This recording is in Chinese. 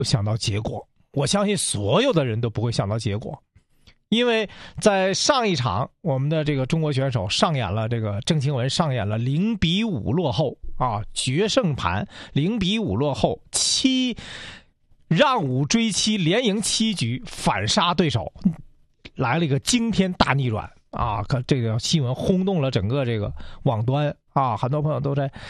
想到结果，我相信所有的人都不会想到结果。因为在上一场，我们的这个中国选手上演了郑钦文上演了0-5落后啊，决胜盘0-5落后让5追7，连赢7局，反杀对手，来了一个惊天大逆转啊！这个新闻轰动了整个这个网端啊，很多朋友都在